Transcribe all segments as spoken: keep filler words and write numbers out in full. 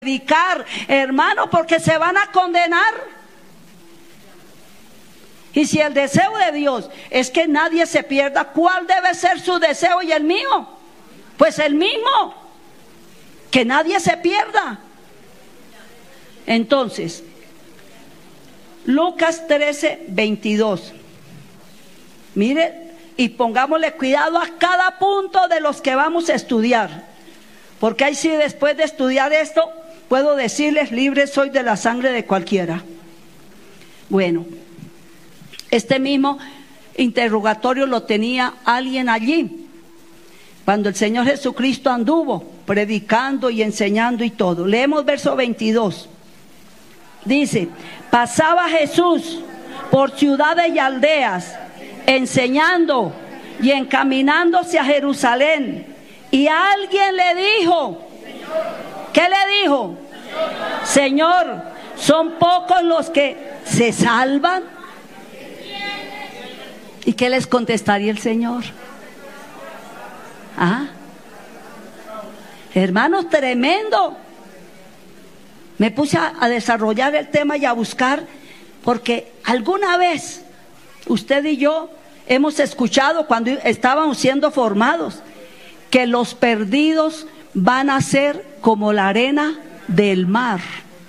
predicar, hermano, porque se van a condenar. Y si el deseo de Dios es que nadie se pierda, ¿cuál debe ser su deseo y el mío? Pues el mismo, que nadie se pierda. Entonces, Lucas trece, veintidós. Mire, y pongámosle cuidado a cada punto de los que vamos a estudiar, porque ahí sí, después de estudiar esto, puedo decirles: libre soy de la sangre de cualquiera. Bueno, este mismo interrogatorio lo tenía alguien allí, cuando el Señor Jesucristo anduvo predicando y enseñando y todo. Leemos verso veintidós. Dice: pasaba Jesús por ciudades y aldeas, enseñando y encaminándose a Jerusalén. Y alguien le dijo, ¿qué le dijo? Señor, ¿son pocos los que se salvan? ¿Y qué les contestaría el Señor? ¿Ah? Hermanos, tremendo. Me puse a, a desarrollar el tema y a buscar, porque alguna vez usted y yo hemos escuchado, cuando estábamos siendo formados, que los perdidos van a ser como la arena del mar.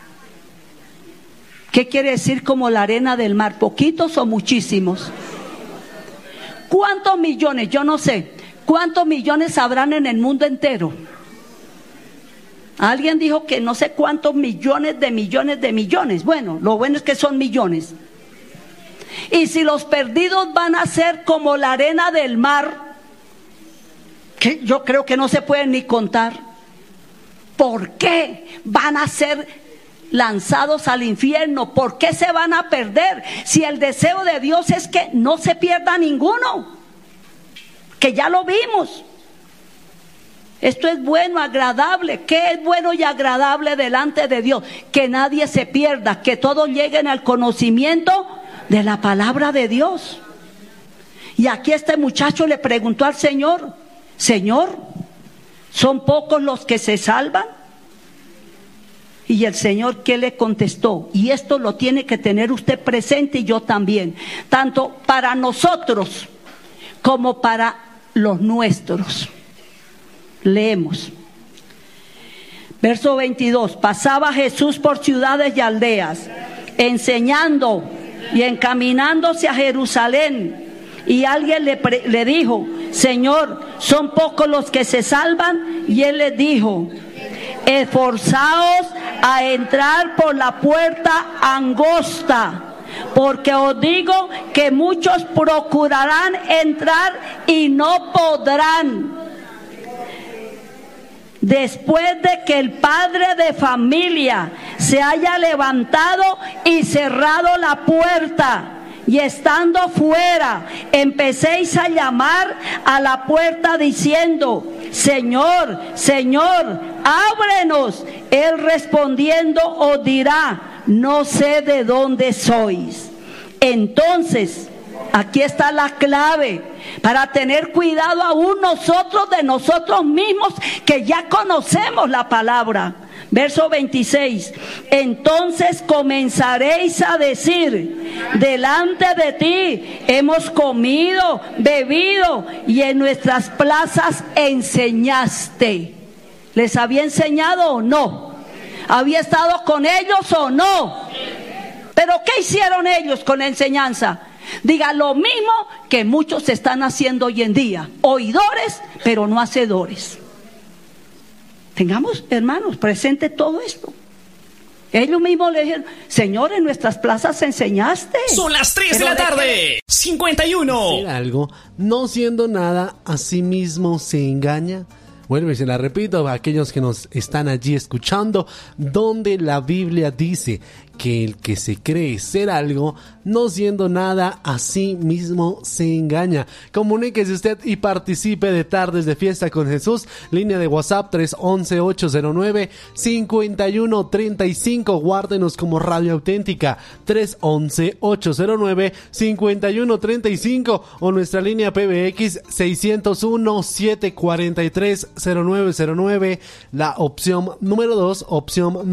¿Qué quiere decir como la arena del mar? ¿Poquitos o muchísimos? ¿Cuántos millones? Yo no sé. ¿Cuántos millones habrán en el mundo entero? Alguien dijo que no sé cuántos millones de millones de millones. Bueno, lo bueno es que son millones. Y si los perdidos van a ser como la arena del mar, que yo creo que no se pueden ni contar, ¿por qué van a ser lanzados al infierno? ¿Por qué se van a perder? Si el deseo de Dios es que no se pierda ninguno, que ya lo vimos. Esto es bueno, agradable. ¿Qué es bueno y agradable delante de Dios? Que nadie se pierda, que todos lleguen al conocimiento de la palabra de Dios. Y aquí este muchacho le preguntó al Señor: Señor, ¿son pocos los que se salvan? Y el Señor, ¿qué le contestó? Y esto lo tiene que tener usted presente, y yo también, tanto para nosotros como para los nuestros. Leemos verso veintidós. Pasaba Jesús por ciudades y aldeas, enseñando y encaminándose a Jerusalén. Y alguien le, pre- le dijo: Señor, ¿son pocos los que se salvan? Y él les dijo: esforzaos a entrar por la puerta angosta, porque os digo que muchos procurarán entrar y no podrán. Después de que el padre de familia se haya levantado y cerrado la puerta, y estando fuera, empecéis a llamar a la puerta diciendo: Señor, Señor, ábrenos. Él respondiendo os dirá: no sé de dónde sois. Entonces, aquí está la clave para tener cuidado aún nosotros de nosotros mismos, que ya conocemos la palabra. Verso veintiséis. Entonces comenzaréis a decir: delante de ti hemos comido, bebido, y en nuestras plazas enseñaste. ¿Les había enseñado o no? ¿Había estado con ellos o no? ¿Pero qué hicieron ellos con la enseñanza? Diga, lo mismo que muchos están haciendo hoy en día: oidores, pero no hacedores. Tengamos, hermanos, presente todo esto. Ellos mismos le dijeron: Señor, en nuestras plazas enseñaste. Son las tres de la tarde, cincuenta y uno. Hacer algo, no siendo nada, a sí mismo se engaña. Vuelvo y se la repito a aquellos que nos están allí escuchando, donde la Biblia dice que el que se cree ser algo, no siendo nada, a sí mismo se engaña. Comuníquese usted y participe de Tardes de Fiesta con Jesús. Línea de WhatsApp tres once, ocho cero nueve, cinco uno tres cinco. Guárdenos como Radio Auténtica tres once, ocho cero nueve, cinco uno tres cinco, o nuestra línea P B X seis cero uno, siete cuatro tres, cero nueve cero nueve, la opción número dos, opción